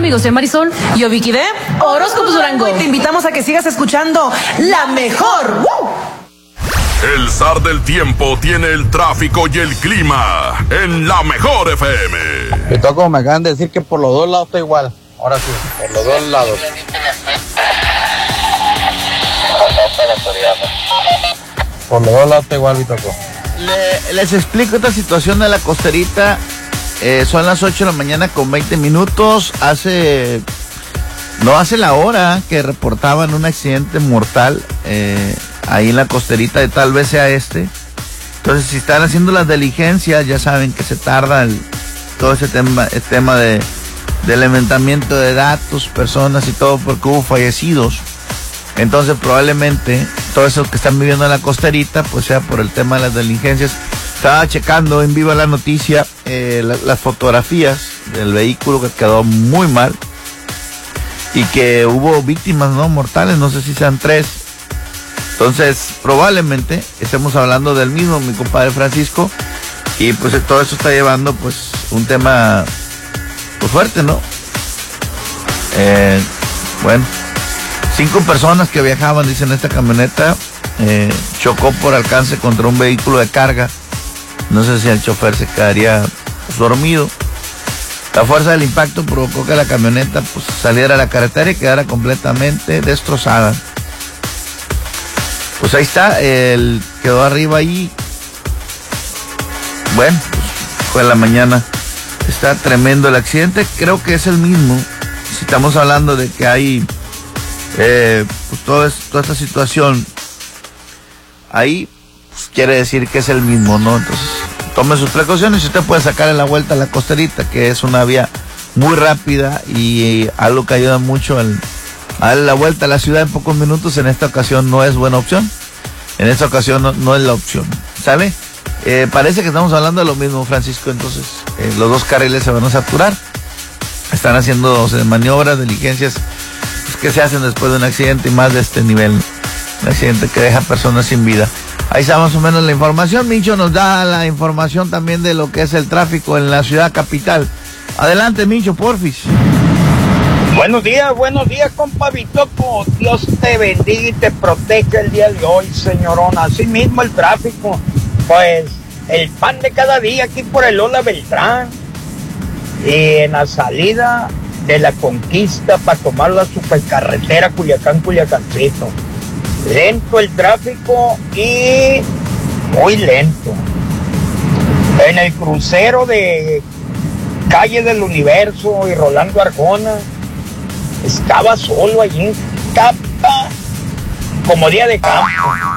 amigos, soy Marisol, yo Vicky de Horóscopos Durango. Y te invitamos a que sigas escuchando La Mejor. El zar del tiempo tiene el tráfico y el clima en La Mejor FM. Me toca, me acaban de decir que por los dos lados está igual. Ahora sí, por los dos lados. Por los dos lados está igual, me tocó. Les explico esta situación de la costerita. Son las 8 de la mañana con 20 minutos. No hace la hora que reportaban un accidente mortal ahí en la costerita, de tal vez sea este. Entonces, si están haciendo las diligencias, ya saben que se tarda todo ese tema de levantamiento de datos, personas y todo, porque hubo fallecidos. Entonces, probablemente todo eso que están viviendo en la costerita, pues sea por el tema de las diligencias. Estaba checando en vivo la noticia, las fotografías del vehículo que quedó muy mal y que hubo víctimas, ¿no?, mortales, no sé si sean 3. Entonces, probablemente estemos hablando del mismo, mi compadre Francisco, y pues todo eso está llevando pues un tema pues fuerte, ¿no? Bueno, 5 personas que viajaban, dicen, esta camioneta chocó por alcance contra un vehículo de carga. No sé si el chofer se quedaría dormido. La fuerza del impacto provocó que la camioneta pues saliera a la carretera y quedara completamente destrozada. Pues ahí está, él quedó arriba ahí. Bueno, pues fue en la mañana. Está tremendo el accidente, creo que es el mismo. Si estamos hablando de que hay pues toda esta situación ahí, pues quiere decir que es el mismo, ¿no? Entonces, tome sus precauciones. Si usted puede sacarle la vuelta a la costerita, que es una vía muy rápida y algo que ayuda mucho a darle la vuelta a la ciudad en pocos minutos, en esta ocasión no es buena opción. En esta ocasión no es la opción, ¿sale? Parece que estamos hablando de lo mismo, Francisco. Entonces, los dos carriles se van a saturar. Están haciendo maniobras, diligencias pues, que se hacen después de un accidente y más de este nivel. Un accidente que deja personas sin vida. Ahí está más o menos la información. Micho nos da la información también de lo que es el tráfico en la ciudad capital. Adelante, Micho, porfis. Buenos días, compa Vitoco. Dios te bendiga y te proteja el día de hoy, señorón. Así mismo el tráfico, pues el pan de cada día aquí por el Lola Beltrán. Y en la salida de la Conquista para tomar la supercarretera Culiacán-Culiacancito. Lento el tráfico y muy lento. En el crucero de Calle del Universo y Rolando Arjona, estaba solo allí en capa, como día de campo.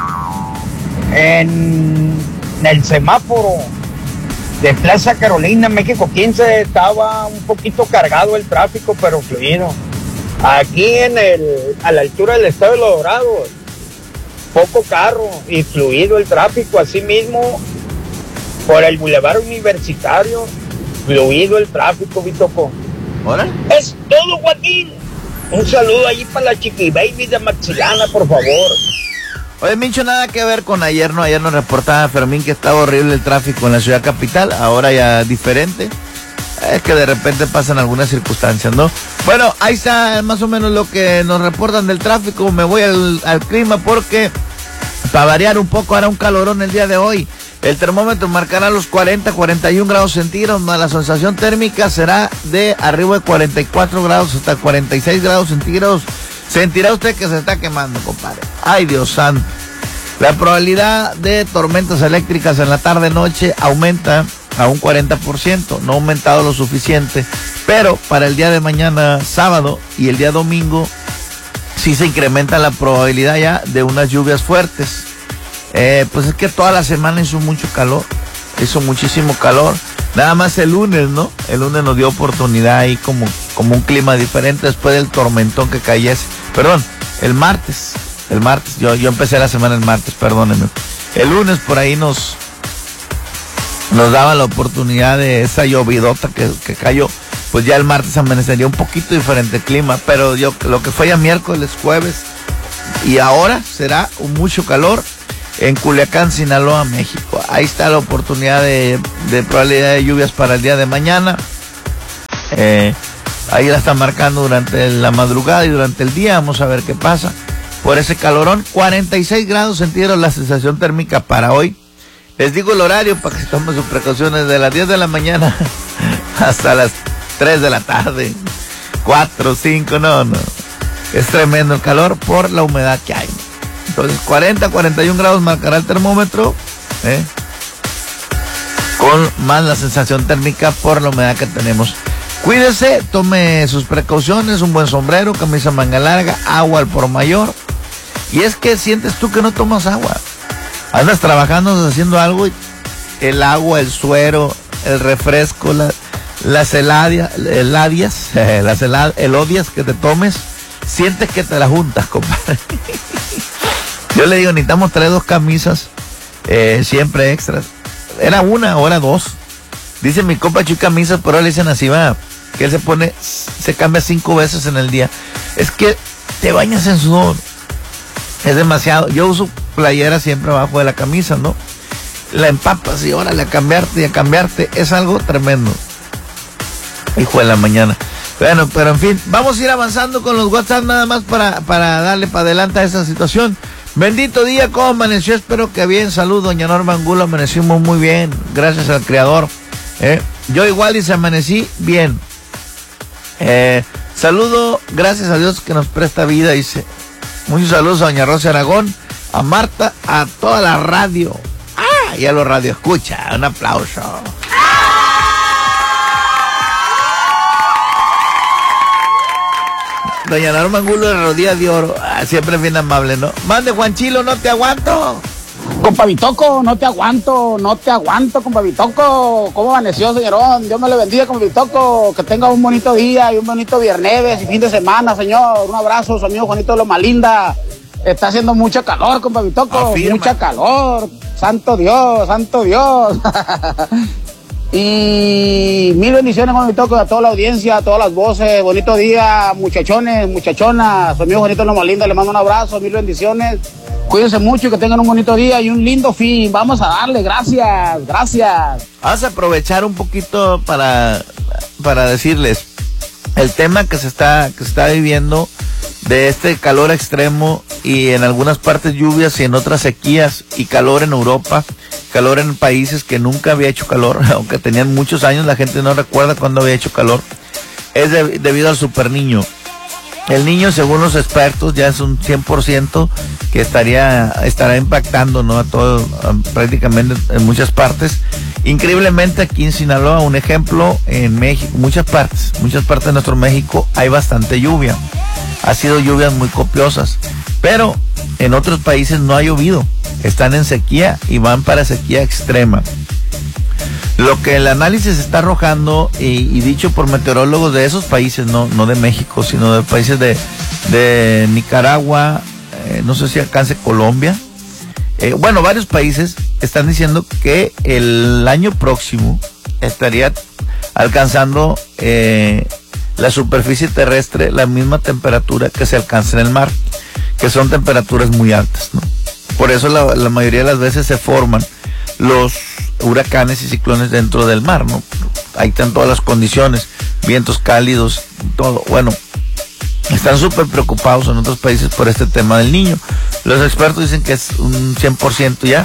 En el semáforo de Plaza Carolina, México 15, estaba un poquito cargado el tráfico, pero fluido. Aquí a la altura del Estado de Los Dorados, poco carro y fluido el tráfico. Así mismo por el Boulevard Universitario, fluido el tráfico, Vitoco. ¿Hola? Es todo, Joaquín. Un saludo allí para la Chiqui Baby de Maxilana, por favor. Oye, Mincho, nada que ver con ayer, ¿no? Ayer nos reportaba Fermín que estaba horrible el tráfico en la ciudad capital, ahora ya diferente. Es que de repente pasan algunas circunstancias, ¿no? Bueno, ahí está más o menos lo que nos reportan del tráfico. Me voy al clima porque, para variar un poco, hará un calorón el día de hoy. El termómetro marcará los 40-41 grados centígrados, más la sensación térmica será de arriba de 44 grados hasta 46 grados centígrados. Sentirá usted que se está quemando, compadre. Ay, Dios santo. La probabilidad de tormentas eléctricas en la tarde-noche aumenta a un 40%. No ha aumentado lo suficiente, pero para el día de mañana, sábado, y el día domingo, sí se incrementa la probabilidad ya de unas lluvias fuertes. Pues es que toda la semana hizo mucho calor, hizo muchísimo calor. Nada más el lunes, ¿no? El lunes nos dio oportunidad ahí como un clima diferente después del tormentón que cayese. Perdón, el martes, yo empecé la semana el martes, perdónenme. El lunes por ahí nos daba la oportunidad de esa llovidota que cayó. Pues ya el martes amanecería un poquito diferente el clima, pero lo que fue ya miércoles, jueves y ahora será mucho calor en Culiacán, Sinaloa, México. Ahí está la oportunidad de probabilidad de lluvias para el día de mañana. Ahí la están marcando durante la madrugada y durante el día. Vamos a ver qué pasa. Por ese calorón, 46 grados centígrados la sensación térmica para hoy. Les digo el horario para que se tomen sus precauciones, de las 10 de la mañana hasta las 3 de la tarde. 4, 5, no. Es tremendo el calor por la humedad que hay. Entonces 40, 41 grados marcará el termómetro, con más la sensación térmica por la humedad que tenemos. Cuídese, tome sus precauciones, un buen sombrero, camisa manga larga, agua al por mayor. Y es que sientes tú que no tomas agua. Andas trabajando, haciendo algo y el agua, el suero, el refresco, las elodias que te tomes, sientes que te las juntas, compadre. Yo le digo, necesitamos traer 2 camisas, siempre extras. Era una, ahora 2. Dice mi compa Chuy camisas, pero le dicen así, va, que él se cambia 5 veces en el día. Es que te bañas en sudor. Es demasiado. Yo uso playera siempre abajo de la camisa, ¿no? La empapas y órale a cambiarte. Es algo tremendo. Hijo de la mañana. Bueno, pero en fin, vamos a ir avanzando con los WhatsApp nada más para darle para adelante a esa situación. Bendito día, ¿cómo amaneció? Espero que bien. Salud, doña Norma Angulo, amanecimos muy bien, gracias al Creador. Yo igual dice, amanecí bien. Saludo, gracias a Dios que nos presta vida, dice. Muchos saludos a doña Rosa Aragón, a Marta, a toda la radio. Y a los radio escucha, un aplauso. Doña Norma Angulo de Rodillas de Oro, siempre bien amable, ¿no? Mande, Juanchilo, no te aguanto. Compa Bitoco, no te aguanto, compa Bitoco. ¿Cómo amaneció, señorón? Dios me le bendiga, compa Bitoco. Que tenga un bonito día y un bonito viernes y fin de semana, señor. Un abrazo, su amigo Juanito de Loma Linda. Está haciendo mucho calor, compa Bitoco. Afirma. Mucha calor. Santo Dios, santo Dios. Y mil bendiciones, compa Bitoco, a toda la audiencia, a todas las voces. Bonito día, muchachones, muchachonas. Su amigo Juanito de Loma Linda, le mando un abrazo, mil bendiciones. Cuídense mucho y que tengan un bonito día y un lindo fin. Vamos a darle, gracias. Vamos a aprovechar un poquito para decirles el tema que se está viviendo de este calor extremo y en algunas partes lluvias y en otras sequías y calor en Europa, calor en países que nunca había hecho calor, aunque tenían muchos años, la gente no recuerda cuándo había hecho calor. Es debido al super niño. El niño, según los expertos, ya es un 100% que estará impactando, ¿no? A todo, prácticamente en muchas partes. Increíblemente aquí en Sinaloa, un ejemplo, en México, muchas partes de nuestro México hay bastante lluvia. Ha sido lluvias muy copiosas, pero en otros países no ha llovido. Están en sequía y van para sequía extrema. Lo que el análisis está arrojando y dicho por meteorólogos de esos países, no de México, sino de países de Nicaragua, no sé si alcance Colombia, varios países están diciendo que el año próximo estaría alcanzando la superficie terrestre la misma temperatura que se alcanza en el mar, que son temperaturas muy altas, ¿no? Por eso la mayoría de las veces se forman los huracanes y ciclones dentro del mar, ¿no? Ahí están todas las condiciones, vientos cálidos, todo. Bueno, están súper preocupados en otros países por este tema del niño. Los expertos dicen que es un 100% ya.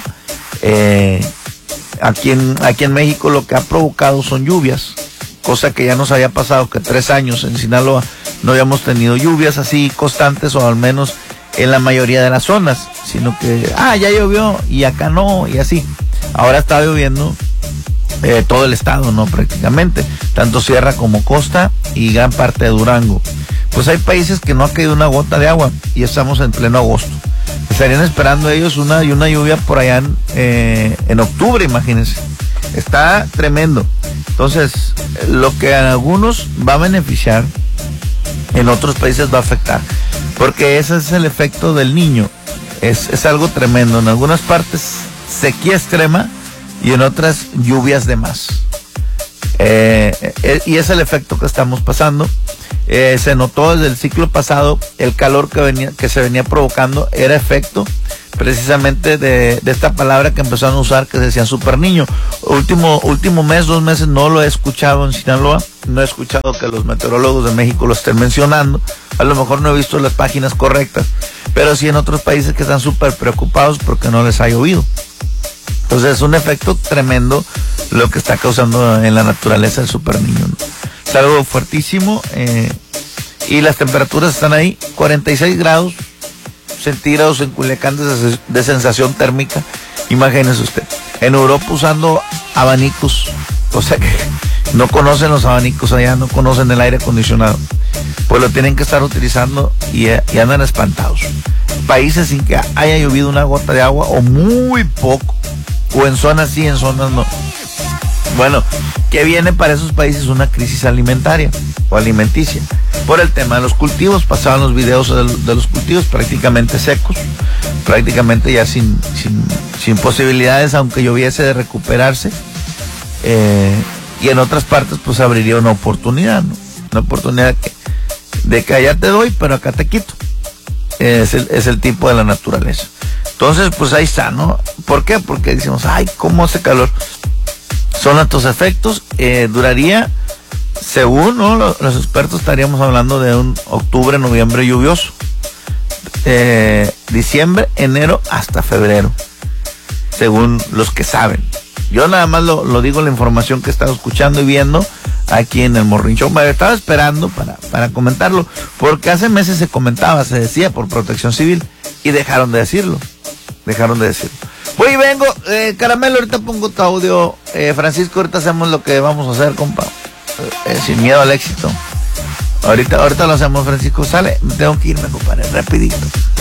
Aquí en México lo que ha provocado son lluvias, cosa que ya nos había pasado, que 3 años en Sinaloa no habíamos tenido lluvias así constantes, o al menos en la mayoría de las zonas, sino que, ya llovió y acá no, y así. Ahora está lloviendo todo el estado, ¿no? Prácticamente, tanto sierra como costa y gran parte de Durango. Pues hay países que no ha caído una gota de agua y estamos en pleno agosto. Estarían esperando ellos una lluvia por allá en octubre, imagínense. Está tremendo. Entonces, lo que a algunos va a beneficiar, en otros países va a afectar, porque ese es el efecto del niño. Es algo tremendo. En algunas partes sequía extrema y en otras lluvias de más. Y es el efecto que estamos pasando. Se notó desde el ciclo pasado, el calor que se venía provocando era efecto precisamente de esta palabra que empezaron a usar, que decían super niño. Último mes, 2 meses, no lo he escuchado en Sinaloa, no he escuchado que los meteorólogos de México lo estén mencionando, a lo mejor no he visto las páginas correctas, pero sí en otros países que están súper preocupados porque no les ha llovido. Entonces es un efecto tremendo lo que está causando en la naturaleza el super niño, ¿no? Es algo fuertísimo, y las temperaturas están ahí, 46 grados centígrados en Culiacán de sensación térmica. Imagínese usted, en Europa usando abanicos, o sea que no conocen los abanicos allá, no conocen el aire acondicionado, pues lo tienen que estar utilizando y andan espantados. Países sin que haya llovido una gota de agua o muy poco, o en zonas sí, en zonas no. Bueno, ¿qué viene para esos países? Una crisis alimentaria o alimenticia. Por el tema de los cultivos, pasaban los videos de los cultivos prácticamente secos, prácticamente ya sin posibilidades, aunque lloviese, de recuperarse. Y en otras partes pues abriría una oportunidad, ¿no? Una oportunidad de que allá te doy, pero acá te quito. Es el tipo de la naturaleza. Entonces, pues ahí está, ¿no? ¿Por qué? Porque decimos, ay, ¿cómo hace calor? Son estos efectos. Duraría, según, ¿no?, los expertos, estaríamos hablando de un octubre, noviembre lluvioso. Diciembre, enero hasta febrero, según los que saben. Yo nada más lo digo, la información que he estado escuchando y viendo aquí en el Morning Show. Me estaba esperando para comentarlo, porque hace meses se comentaba, se decía por Protección Civil, y dejaron de decirlo. Voy y vengo, Caramelo, ahorita pongo tu audio. Francisco, ahorita hacemos lo que vamos a hacer, compa. Sin miedo al éxito. Ahorita lo hacemos, Francisco. Sale, tengo que irme, compadre, rapidito.